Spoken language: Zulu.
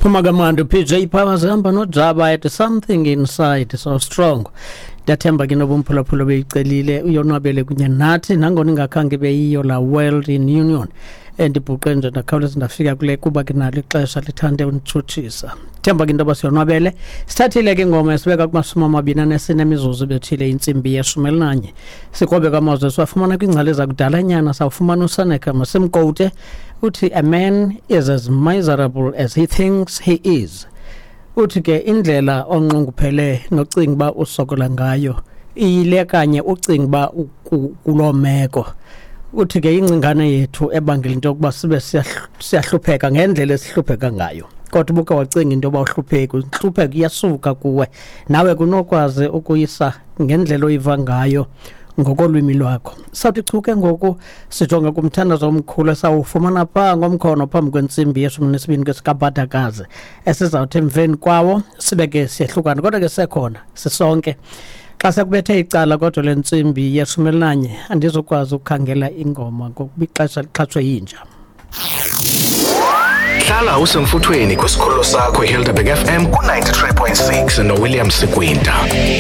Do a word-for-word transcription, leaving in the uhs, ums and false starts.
Pumagamando P J Powers hamba noJaba at something inside so strong. Dathemba ke nobumphulaphula beyicelile uyonwabele kunye nathi nangona ingakhange beyiyo la World in Union endibhuqe nje ndakhawuleza ndafika kule kuba ke nalo ixesha lithande unithuthisa. Themba ke into basiyonwabele sithathile ke ngoma esibeka kumasumi amabini anesine imizuzu bethile intsimbi yeshumi elinanye. Sikhobe kamazwe siwafumana kwingcali zakudalanyana sawufumana uSaneka Masemkote uthi a man is as miserable as he thinks he is. Uthi ke indlela onqunguphele nocinga ba usokola ngayo iyile kanye ucinga ba kulomeko. Uthi ke ingcingane yethu ebangela into yokuba sibe siyahlupheka ngendlela esihlupheka ngayo. Kodwa buka wacinga into yoba uhlupheka, uhlupheka iyasuka kuwe. Nawe kunokwazi ukuyisa ngendlela oyiva ngayo ngokolwimi lwakho. Sathi chuke ngoku sijonga kumthandazo omkhulu esawufumana pha ngomkhono phambi kwentsimbi yeshumi nesibini kesikabadakazi esizawuthi emveni kwawo sibeke siyahlukana kodwa ke sekhona sisonke. Xa sekubethe icala kodwa lentsimbi yeshumi elinanye andizokwazi ukukhangela ingoma ngokuba ixesha lixhatshwe yinja. Hlala usemfuthweni kwisikhululo sakho iHilderberg F M ku ninety-three point six no William Sikwinta.